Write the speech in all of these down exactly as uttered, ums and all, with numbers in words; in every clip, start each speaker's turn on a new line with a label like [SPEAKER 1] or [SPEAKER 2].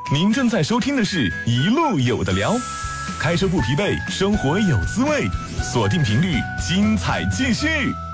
[SPEAKER 1] 您正在收听的是一路有的聊，开车不疲惫，生活有滋味，锁定频率，精彩继续。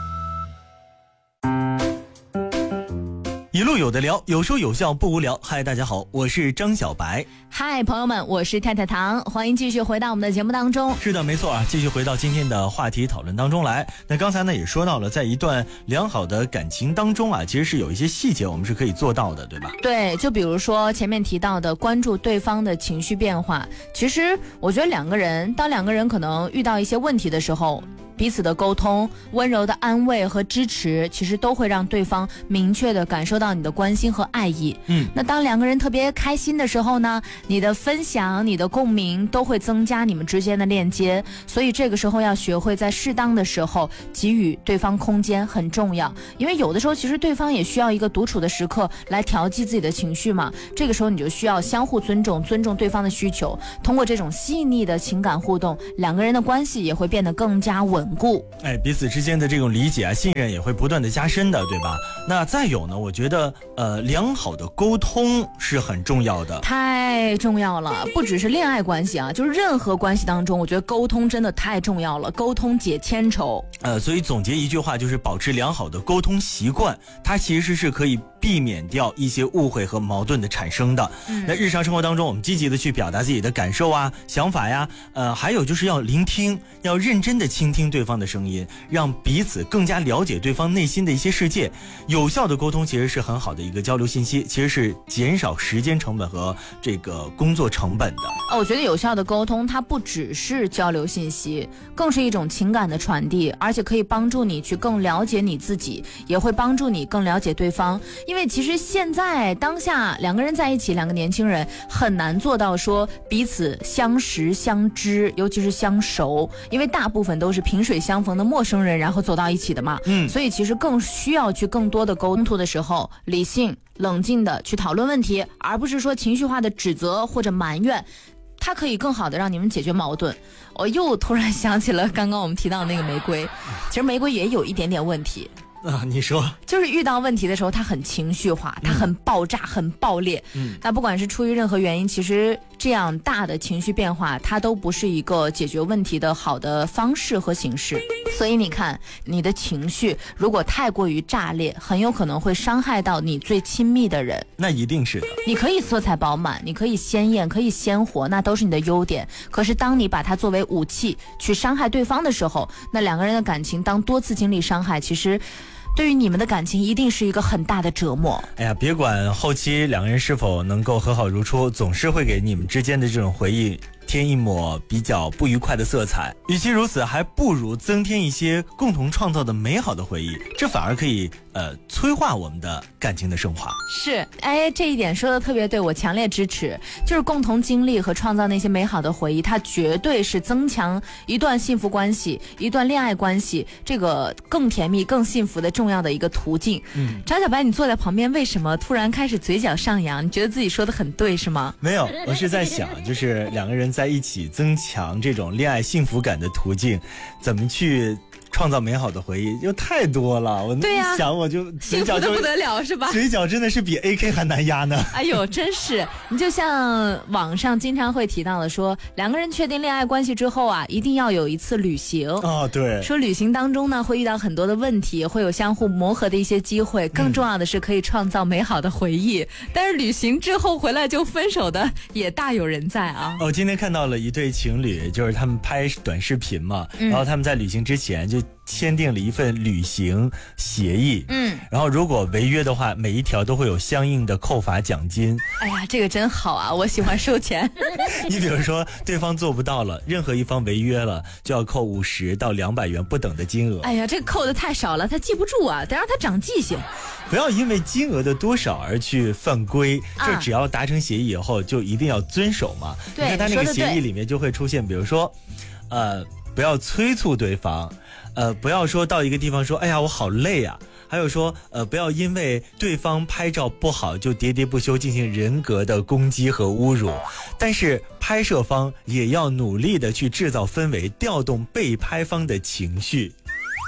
[SPEAKER 2] 一路有的聊，有说有笑不无聊。嗨，大家好，我是张小白。
[SPEAKER 3] 嗨，朋友们，我是太太糖，欢迎继续回到我们的节目当中。
[SPEAKER 2] 是的，没错啊，继续回到今天的话题讨论当中来。那刚才呢也说到了，在一段良好的感情当中啊，其实是有一些细节我们是可以做到的，对吧？
[SPEAKER 3] 对，就比如说前面提到的关注对方的情绪变化。其实我觉得两个人，当两个人可能遇到一些问题的时候，彼此的沟通、温柔的安慰和支持，其实都会让对方明确的感受到你的关心和爱意。
[SPEAKER 2] 嗯，
[SPEAKER 3] 那当两个人特别开心的时候呢，你的分享、你的共鸣都会增加你们之间的链接。所以这个时候要学会在适当的时候给予对方空间，很重要。因为有的时候其实对方也需要一个独处的时刻来调剂自己的情绪嘛。这个时候你就需要相互尊重，尊重对方的需求。通过这种细腻的情感互动，两个人的关系也会变得更加稳固。
[SPEAKER 2] 哎，彼此之间的这种理解啊、信任也会不断的加深的，对吧？那再有呢，我觉得呃，良好的沟通是很重要的，
[SPEAKER 3] 太重要了。不只是恋爱关系啊，就是任何关系当中，我觉得沟通真的太重要了，沟通解千愁。
[SPEAKER 2] 呃，所以总结一句话就是保持良好的沟通习惯，它其实是可以避免掉一些误会和矛盾的产生的。嗯，那日常生活当中，我们积极的去表达自己的感受啊、想法呀，呃，还有就是要聆听，要认真的倾听对方的声音，让彼此更加了解对方内心的一些世界。有效的沟通其实是很好的一个交流信息，其实是减少时间成本和这个工作成本的。
[SPEAKER 3] 哦，我觉得有效的沟通它不只是交流信息，更是一种情感的传递，而且可以帮助你去更了解你自己，也会帮助你更了解对方。因为其实现在当下两个人在一起，两个年轻人很难做到说彼此相识相知，尤其是相熟，因为大部分都是萍水相逢的陌生人，然后走到一起的嘛。嗯，所以其实更需要去更多的沟通的时候，理性冷静的去讨论问题，而不是说情绪化的指责或者埋怨，它可以更好的让你们解决矛盾。我又突然想起了刚刚我们提到的那个玫瑰，其实玫瑰也有一点点问题
[SPEAKER 2] 啊，你说，
[SPEAKER 3] 就是遇到问题的时候，他很情绪化，他很爆炸，嗯、很爆裂。嗯，那不管是出于任何原因，其实这样大的情绪变化，它都不是一个解决问题的好的方式和形式。所以你看，你的情绪如果太过于炸裂，很有可能会伤害到你最亲密的人。
[SPEAKER 2] 那一定是的。
[SPEAKER 3] 你可以色彩饱满，你可以鲜艳，可以鲜活，那都是你的优点。可是当你把它作为武器去伤害对方的时候，那两个人的感情当多次经历伤害，其实对于你们的感情一定是一个很大的折磨。
[SPEAKER 2] 哎呀，别管后期两个人是否能够和好如初，总是会给你们之间的这种回忆添一抹比较不愉快的色彩。与其如此，还不如增添一些共同创造的美好的回忆，这反而可以呃催化我们的感情的升华。
[SPEAKER 3] 是，哎，这一点说的特别对，我强烈支持。就是共同经历和创造那些美好的回忆，它绝对是增强一段幸福关系、一段恋爱关系这个更甜蜜、更幸福的重要的一个途径。嗯，张小白，你坐在旁边，为什么突然开始嘴角上扬？你觉得自己说的很对是吗？
[SPEAKER 2] 没有，我是在想，就是两个人在一起增强这种恋爱幸福感的途径，怎么去创造美好的回忆，就太多了。我
[SPEAKER 3] 对呀、啊，
[SPEAKER 2] 想我就
[SPEAKER 3] 幸福的不得了是吧？
[SPEAKER 2] 嘴角真的是比 A K 还难压呢。
[SPEAKER 3] 哎呦，真是！你就像网上经常会提到的说，两个人确定恋爱关系之后啊，一定要有一次旅行。
[SPEAKER 2] 哦，对。
[SPEAKER 3] 说旅行当中呢，会遇到很多的问题，会有相互磨合的一些机会，更重要的是可以创造美好的回忆。嗯、但是旅行之后回来就分手的也大有人在啊。
[SPEAKER 2] 哦，今天看到了一对情侣，就是他们拍短视频嘛，嗯、然后他们在旅行之前就签订了一份旅行协议，嗯，然后如果违约的话，每一条都会有相应的扣罚奖金。
[SPEAKER 3] 哎呀，这个真好啊，我喜欢收钱。
[SPEAKER 2] 你比如说，对方做不到了，任何一方违约了，就要扣五十到两百元不等的金额。
[SPEAKER 3] 哎呀，这个扣的太少了，他记不住啊，得让他长记性。
[SPEAKER 2] 不要因为金额的多少而去犯规，啊、这只要达成协议以后，就一定要遵守嘛。
[SPEAKER 3] 对，
[SPEAKER 2] 你看他那个协议里面就会出现，比如说，呃，不要催促对方。呃，不要说到一个地方说，哎呀，我好累啊。还有说，呃，不要因为对方拍照不好就喋喋不休进行人格的攻击和侮辱。但是拍摄方也要努力的去制造氛围，调动被拍方的情绪。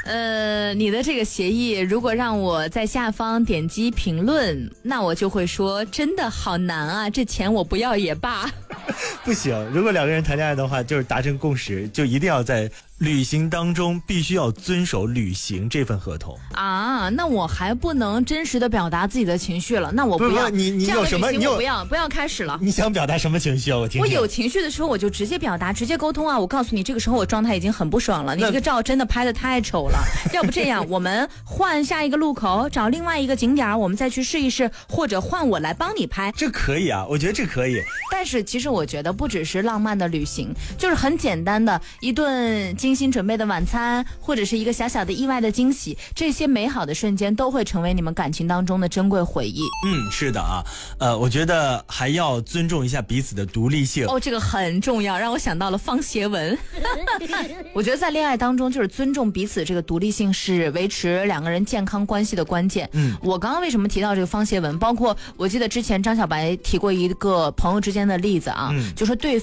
[SPEAKER 3] 呃，你的这个协议如果让我在下方点击评论，那我就会说真的好难啊，这钱我不要也罢。
[SPEAKER 2] 不行，如果两个人谈恋爱的话，就是达成共识，就一定要在旅行当中必须要遵守履行这份合同
[SPEAKER 3] 啊。那我还不能真实的表达自己的情绪了，那我不要。
[SPEAKER 2] 不不你你有什么？你有
[SPEAKER 3] 不要不要开始了。
[SPEAKER 2] 你想表达什么情绪啊？我听听。
[SPEAKER 3] 我有情绪的时候，我就直接表达，直接沟通啊。我告诉你，这个时候我状态已经很不爽了，你这个照真的拍得太丑了。要不这样，我们换下一个路口，找另外一个景点，我们再去试一试，或者换我来帮你拍。
[SPEAKER 2] 这可以啊，我觉得这可以。
[SPEAKER 3] 但是其实我觉得不只是浪漫的旅行，就是很简单的一顿精心准备的晚餐，或者是一个小小的意外的惊喜，这些美好的瞬间都会成为你们感情当中的珍贵回忆。
[SPEAKER 2] 嗯，是的啊，呃，我觉得还要尊重一下彼此的独立性。
[SPEAKER 3] 哦，这个很重要，让我想到了方协文。我觉得在恋爱当中，就是尊重彼此这个独立性是维持两个人健康关系的关键。嗯，我刚刚为什么提到这个方协文？包括我记得之前张小白提过一个朋友之间的例子啊，嗯、就说对方。